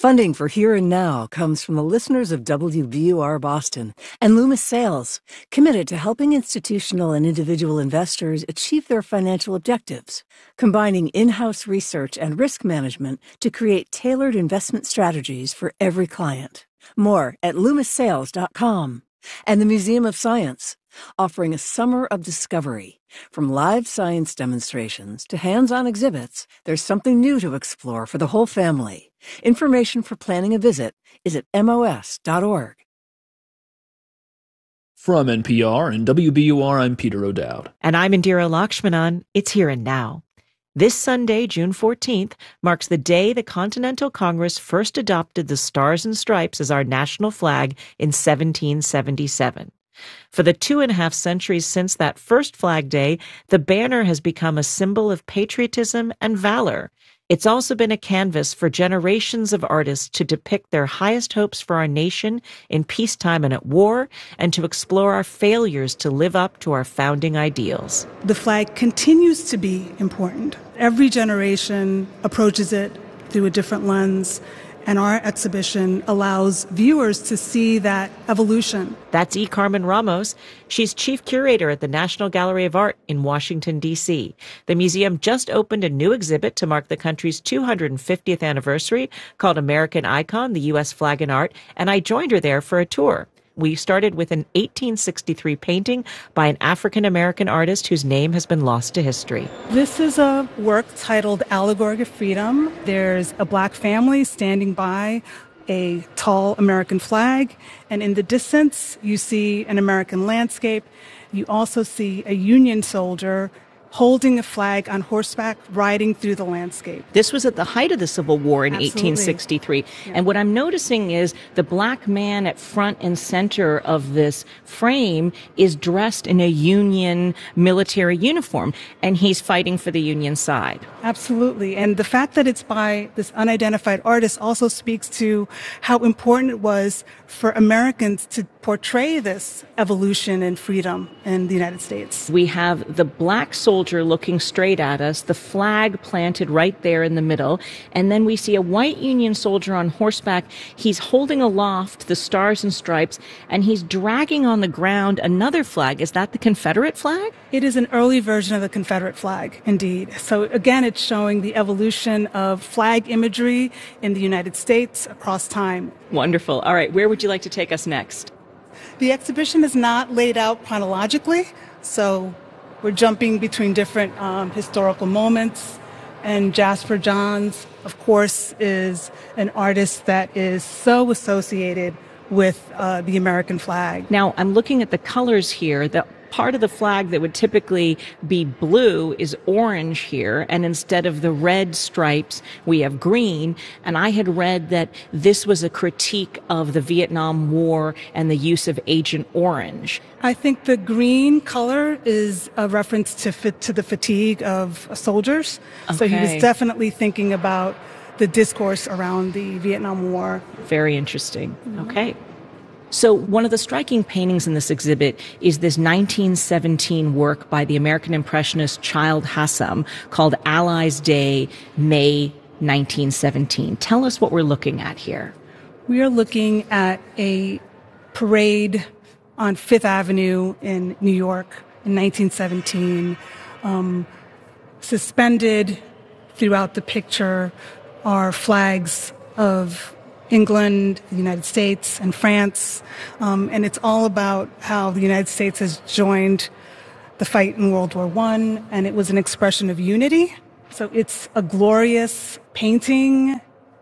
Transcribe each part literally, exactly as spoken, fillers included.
Funding for Here and Now comes from the listeners of W B U R Boston and Loomis Sales, committed to helping institutional and individual investors achieve their financial objectives, combining in-house research and risk management to create tailored investment strategies for every client. More at loomis sales dot com. And the Museum of Science, offering a summer of discovery. From live science demonstrations to hands-on exhibits, there's something new to explore for the whole family. Information for planning a visit is at M O S dot org. From N P R and W B U R, I'm Peter O'Dowd. And I'm Indira Lakshmanan. It's Here and Now. This Sunday, June fourteenth, marks the day the Continental Congress first adopted the Stars and Stripes as our national flag in seventeen seventy-seven. For the two and a half centuries since that first Flag Day, the banner has become a symbol of patriotism and valor. It's also been a canvas for generations of artists to depict their highest hopes for our nation in peacetime and at war, and to explore our failures to live up to our founding ideals. The flag continues to be important. Every generation approaches it through a different lens, and our exhibition allows viewers to see that evolution. That's E. Carmen Ramos. She's chief curator at the National Gallery of Art in Washington, D C. The museum just opened a new exhibit to mark the country's two hundred fiftieth anniversary called American Icon, the U S Flag and Art, and I joined her there for a tour. We started with an eighteen sixty-three painting by an African-American artist whose name has been lost to history. This is a work titled Allegory of Freedom. There's a black family standing by a tall American flag, and in the distance you see an American landscape. You also see a Union soldier holding a flag on horseback, riding through the landscape. This was at the height of the Civil War in Absolutely. eighteen sixty-three. Yeah. And what I'm noticing is the black man at front and center of this frame is dressed in a Union military uniform, and he's fighting for the Union side. Absolutely. And the fact that it's by this unidentified artist also speaks to how important it was for Americans to portray this evolution and freedom in the United States. We have the black soldier looking straight at us, the flag planted right there in the middle, and then we see a white Union soldier on horseback. He's holding aloft the Stars and Stripes, and he's dragging on the ground another flag. Is that the Confederate flag? It is an early version of the Confederate flag, indeed. So again, it's showing the evolution of flag imagery in the United States across time. Wonderful. All right, where would you like to take us next? The exhibition is not laid out chronologically, so we're jumping between different um, historical moments. And Jasper Johns, of course, is an artist that is so associated with uh, the American flag. Now, I'm looking at the colors here. The part of the flag that would typically be blue is orange here, and instead of the red stripes, we have green. And I had read that this was a critique of the Vietnam War and the use of Agent Orange. I think the green color is a reference to fit, to the fatigue of soldiers. Okay. So he was definitely thinking about the discourse around the Vietnam War. Very interesting. Mm-hmm. Okay. So one of the striking paintings in this exhibit is this nineteen seventeen work by the American Impressionist Childe Hassam called Allies' Day, May nineteen seventeen. Tell us what we're looking at here. We are looking at a parade on Fifth Avenue in New York in nineteen seventeen. Um, suspended throughout the picture are flags of England, the United States, and France. Um, and it's all about how the United States has joined the fight in World War One, and it was an expression of unity. So it's a glorious painting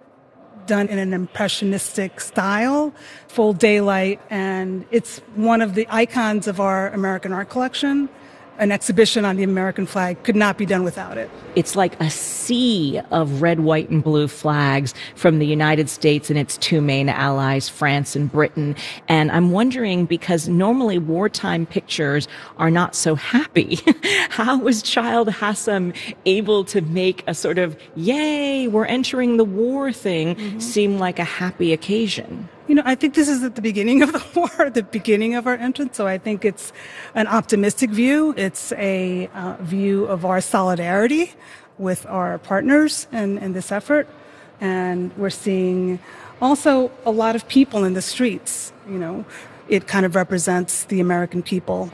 done in an impressionistic style, full daylight, and it's one of the icons of our American art collection. An exhibition on the American flag could not be done without it. It's like a sea of red, white, and blue flags from the United States and its two main allies, France and Britain. And I'm wondering, because normally wartime pictures are not so happy, how was Childe Hassam able to make a sort of, yay, we're entering the war thing, mm-hmm. seem like a happy occasion? You know, I think this is at the beginning of the war, the beginning of our entrance. So I think it's an optimistic view. It's a uh, view of our solidarity with our partners in, in this effort. And we're seeing also a lot of people in the streets. You know, it kind of represents the American people.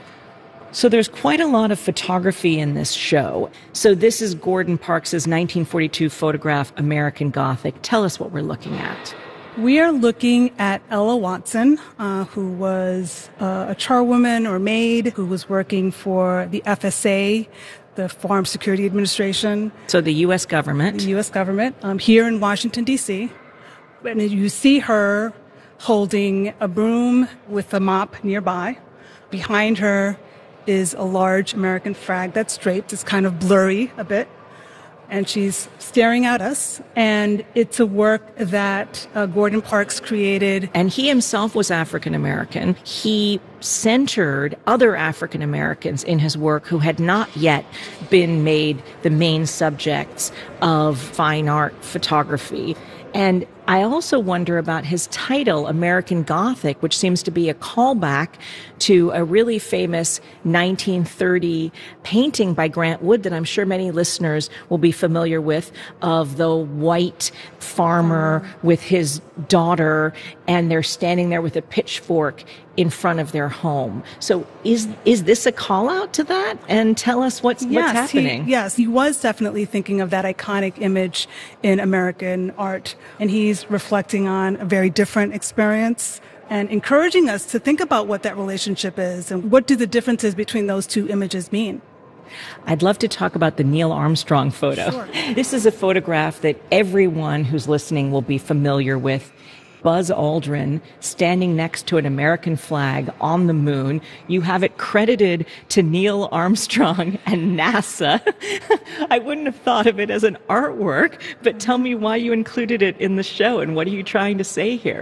So there's quite a lot of photography in this show. So this is Gordon Parks's nineteen forty-two photograph, American Gothic. Tell us what we're looking at. We are looking at Ella Watson, uh, who was uh, a charwoman or maid who was working for the F S A, the Farm Security Administration. So the U S government. The U S government, um, here in Washington, D C. And you see her holding a broom with a mop nearby. Behind her is a large American flag that's draped. It's kind of blurry a bit. And she's staring at us. And it's a work that uh, Gordon Parks created. And he himself was African American. He centered other African Americans in his work who had not yet been made the main subjects of fine art photography. And I also wonder about his title, American Gothic, which seems to be a callback to a really famous nineteen thirty painting by Grant Wood that I'm sure many listeners will be familiar with, of the white farmer with his daughter, and they're standing there with a pitchfork in front of their home. So is is this a call out to that? And tell us what's, yes, what's happening. He, yes, he was definitely thinking of that iconic image in American art. And he's reflecting on a very different experience and encouraging us to think about what that relationship is and what do the differences between those two images mean. I'd love to talk about the Neil Armstrong photo. Sure. This is a photograph that everyone who's listening will be familiar with. Buzz Aldrin standing next to an American flag on the moon. You have it credited to Neil Armstrong and NASA. I wouldn't have thought of it as an artwork, but tell me why you included it in the show and what are you trying to say here?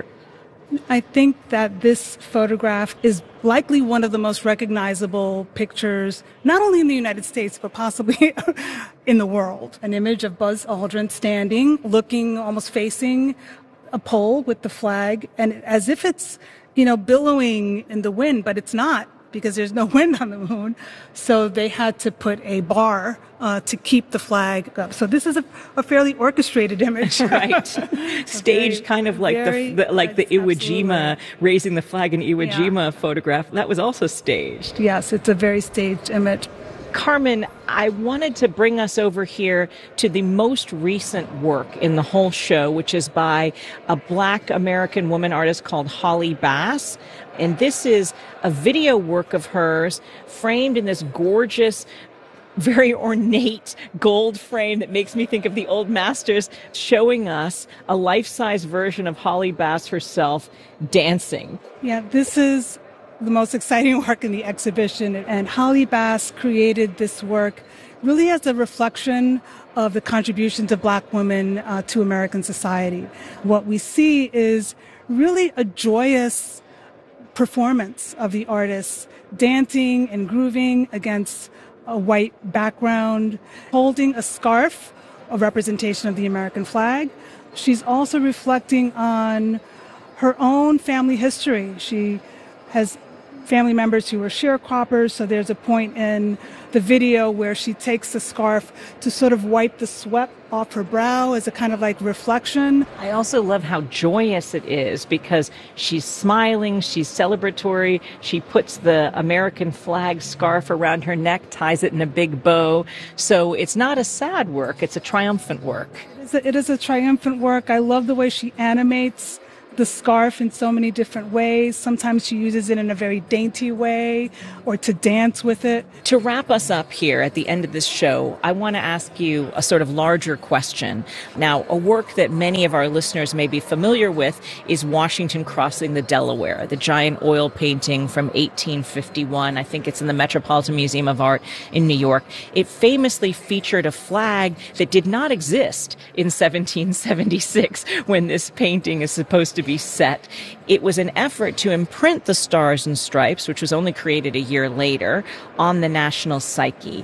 I think that this photograph is likely one of the most recognizable pictures, not only in the United States, but possibly in the world. An image of Buzz Aldrin standing, looking, almost facing a pole with the flag, and as if it's, you know, billowing in the wind, but it's not, because there's no wind on the moon. So they had to put a bar uh, to keep the flag up. So this is a, a fairly orchestrated image. Right. Staged very, kind of like very, the, the like the Iwo Jima, absolutely. raising the flag in Iwo Yeah. Jima photograph. That was also staged. Yes, it's a very staged image. Carmen, I wanted to bring us over here to the most recent work in the whole show, which is by a Black American woman artist called Holly Bass. And this is a video work of hers framed in this gorgeous, very ornate gold frame that makes me think of the old masters, showing us a life-size version of Holly Bass herself dancing. Yeah, this is the most exciting work in the exhibition. And Holly Bass created this work really as a reflection of the contributions of Black women uh, to American society. What we see is really a joyous performance of the artists dancing and grooving against a white background, holding a scarf, a representation of the American flag. She's also reflecting on her own family history. She has family members who were sharecroppers, so there's a point in the video where she takes the scarf to sort of wipe the sweat off her brow as a kind of like reflection. I also love how joyous it is because she's smiling, she's celebratory, she puts the American flag scarf around her neck, ties it in a big bow. So it's not a sad work, it's a triumphant work. It is a, it is a triumphant work. I love the way she animates the scarf in so many different ways. Sometimes she uses it in a very dainty way or to dance with it. To wrap us up here at the end of this show, I want to ask you a sort of larger question. Now, a work that many of our listeners may be familiar with is Washington Crossing the Delaware, the giant oil painting from eighteen fifty-one. I think it's in the Metropolitan Museum of Art in New York. It famously featured a flag that did not exist in seventeen seventy-six when this painting is supposed to be set. It was an effort to imprint the Stars and Stripes, which was only created a year later, on the national psyche.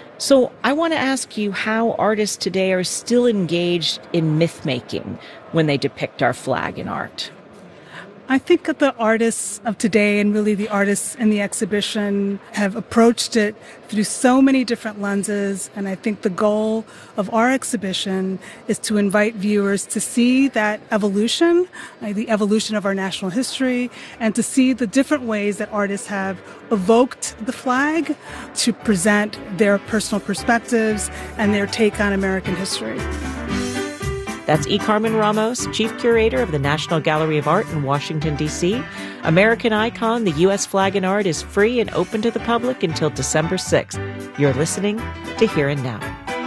So I want to ask you how artists today are still engaged in myth-making when they depict our flag in art. I think that the artists of today and really the artists in the exhibition have approached it through so many different lenses. And I think the goal of our exhibition is to invite viewers to see that evolution, uh, the evolution of our national history, and to see the different ways that artists have evoked the flag to present their personal perspectives and their take on American history. That's E. Carmen Ramos, Chief Curator of the National Gallery of Art in Washington, D C American Icon, the U S Flag and Art, is free and open to the public until December sixth. You're listening to Here and Now.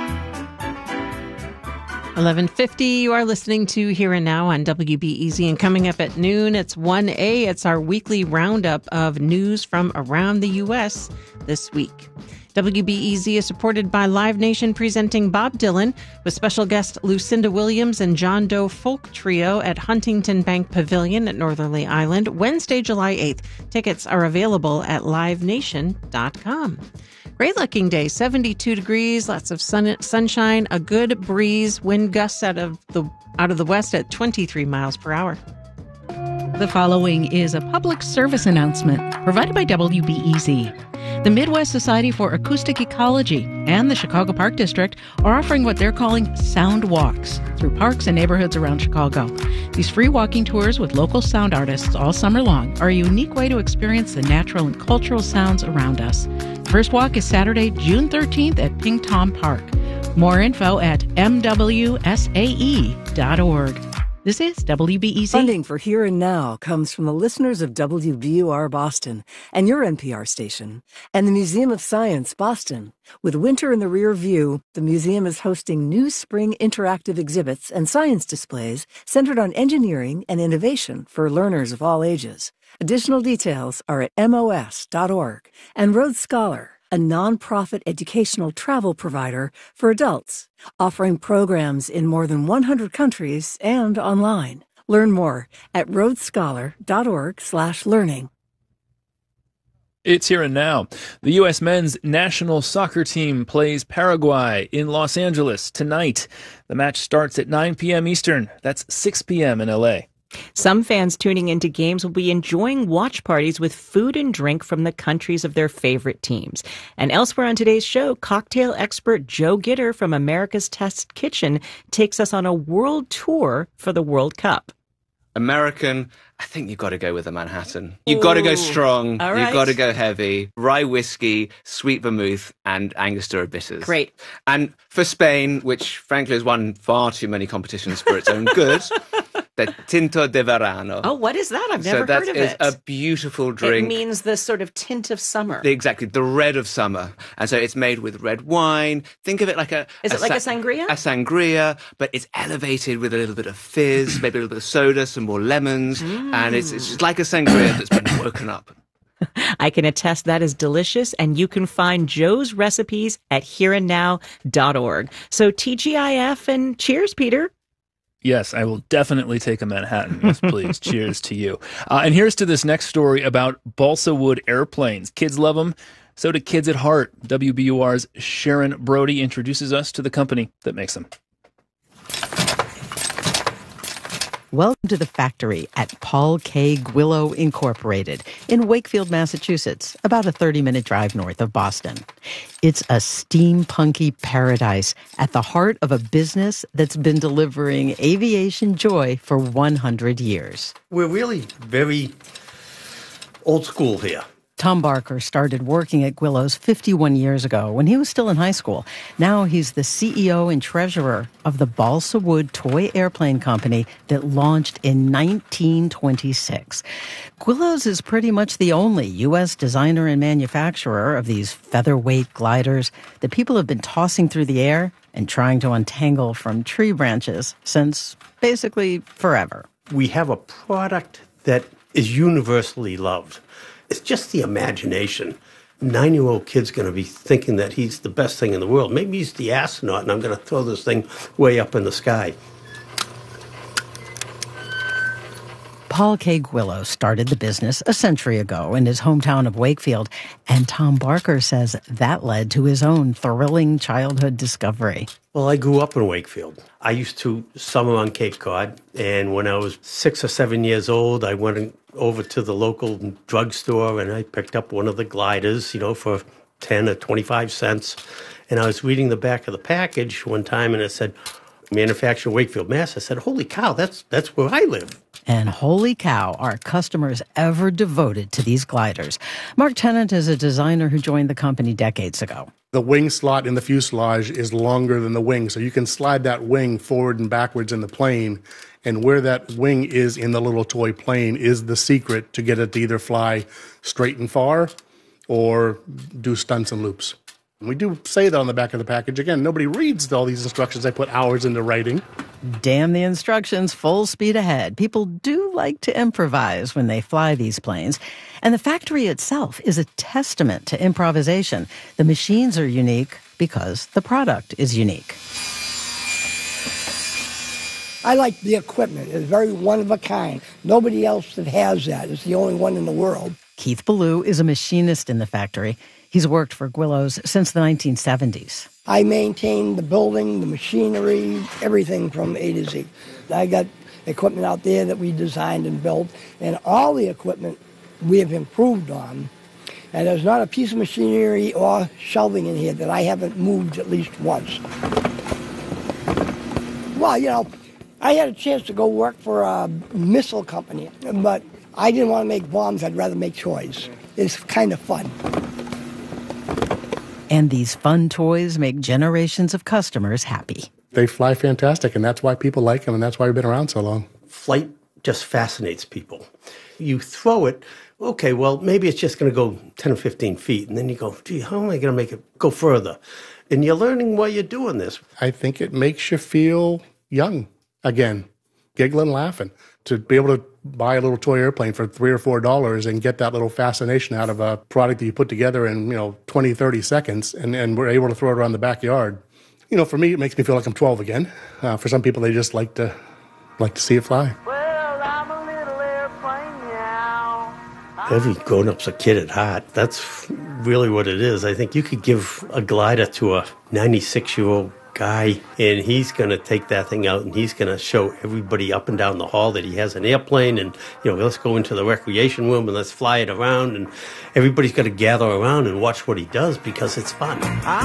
eleven fifty, you are listening to Here and Now on W B E Z. And coming up at noon, it's one A. It's our weekly roundup of news from around the U S this week. W B E Z is supported by Live Nation presenting Bob Dylan with special guest Lucinda Williams and John Doe Folk Trio at Huntington Bank Pavilion at Northerly Island, Wednesday, July eighth. Tickets are available at live nation dot com. Great looking day, seventy-two degrees, lots of sun, sunshine, a good breeze, wind gusts out of the out of the west at twenty-three miles per hour. The following is a public service announcement provided by W B E Z. The Midwest Society for Acoustic Ecology and the Chicago Park District are offering what they're calling sound walks through parks and neighborhoods around Chicago. These free walking tours with local sound artists all summer long are a unique way to experience the natural and cultural sounds around us. First walk is Saturday, June thirteenth at Ping Tom Park. More info at m w s a e dot org. This is W B E Z. Funding for Here and Now comes from the listeners of W B U R Boston and your N P R station, and the Museum of Science Boston. With winter in the rear view, the museum is hosting new spring interactive exhibits and science displays centered on engineering and innovation for learners of all ages. Additional details are at m o s dot org. And Rhodes Scholar, a nonprofit educational travel provider for adults, offering programs in more than one hundred countries and online. Learn more at rhodes scholar dot org slash learning. It's Here and Now. The U S men's national soccer team plays Paraguay in Los Angeles tonight. The match starts at nine p.m. Eastern. That's six p.m. in L A. Some fans tuning into games will be enjoying watch parties with food and drink from the countries of their favorite teams. And elsewhere on today's show, cocktail expert Joe Gitter from America's Test Kitchen takes us on a world tour for the World Cup. American, I think you've got to go with a Manhattan. You've got to go strong. All right. You've got to go heavy. Rye whiskey, sweet vermouth, and Angostura bitters. Great. And for Spain, which frankly has won far too many competitions for its own good, the Tinto de Verano. Oh, what is that? I've never so that heard of is it. a beautiful drink. It means the sort of tint of summer. Exactly, the red of summer. And so it's made with red wine. Think of it like a... Is a it like sa- a sangria? A sangria, but it's elevated with a little bit of fizz, maybe a little bit of soda, some more lemons. Mm. And it's, it's just like a sangria that's been woken up. I can attest that is delicious, and you can find Joe's recipes at here and now dot org. So T G I F and cheers, Peter. Yes, I will definitely take a Manhattan. Yes, please. Cheers to you. Uh, and here's to this next story about balsa wood airplanes. Kids love them. So do kids at heart. W B U R's Sharon Brody introduces us to the company that makes them. Welcome to the factory at Paul K. Gwillow Incorporated in Wakefield, Massachusetts, about a thirty-minute drive north of Boston. It's a steampunky paradise at the heart of a business that's been delivering aviation joy for one hundred years. We're really very old school here. Tom Barker started working at Gwillow's fifty-one years ago when he was still in high school. Now he's the C E O and treasurer of the Balsa Wood toy airplane company that launched in nineteen twenty-six. Gwillow's is pretty much the only U S designer and manufacturer of these featherweight gliders that people have been tossing through the air and trying to untangle from tree branches since basically forever. We have a product that is universally loved. It's just the imagination. Nine-year-old kid's going to be thinking that he's the best thing in the world. Maybe he's the astronaut, and I'm going to throw this thing way up in the sky. Paul K. Gwillow started the business a century ago in his hometown of Wakefield, and Tom Barker says that led to his own thrilling childhood discovery. Well, I grew up in Wakefield. I used to summer on Cape Cod, and when I was six or seven years old, I went over to the local drugstore and I picked up one of the gliders, you know, for ten or twenty-five cents. And I was reading the back of the package one time, and it said, manufactured in Wakefield, Mass. I said, holy cow, that's that's where I live. And holy cow, are customers ever devoted to these gliders. Mark Tennant is a designer who joined the company decades ago. The wing slot in the fuselage is longer than the wing, so you can slide that wing forward and backwards in the plane, and where that wing is in the little toy plane is the secret to get it to either fly straight and far or do stunts and loops. We do say that on the back of the package. Again, nobody reads all these instructions. I put hours into writing. Damn the instructions, full speed ahead. People do like to improvise when they fly these planes. And the factory itself is a testament to improvisation. The machines are unique because the product is unique. I like the equipment. It's very one of a kind. Nobody else that has that. It's the only one in the world. Keith Ballou is a machinist in the factory. He's worked for Gwillow's since the nineteen seventies. I maintain the building, the machinery, everything from A to Z. I got equipment out there that we designed and built, and all the equipment we have improved on. And there's not a piece of machinery or shelving in here that I haven't moved at least once. Well, you know, I had a chance to go work for a missile company, but I didn't want to make bombs. I'd rather make toys. It's kind of fun. And these fun toys make generations of customers happy. They fly fantastic, and that's why people like them, and that's why we've been around so long. Flight just fascinates people. You throw it, okay, well, maybe it's just going to go ten or fifteen feet, and then you go, gee, how am I going to make it go further? And you're learning while you're doing this. I think it makes you feel young again, giggling, laughing. To be able to buy a little toy airplane for three or four dollars and get that little fascination out of a product that you put together in, you know, twenty, thirty seconds, and, and we're able to throw it around the backyard. You know, for me, it makes me feel like I'm twelve again. Uh, for some people, they just like to like to see it fly. Well, I'm a little airplane now. Every grown-up's a kid at heart. That's really what it is. I think you could give a glider to a ninety-six-year-old guy, and he's going to take that thing out, and he's going to show everybody up and down the hall that he has an airplane, and, you know, let's go into the recreation room and let's fly it around, and everybody's going to gather around and watch what he does because it's fun.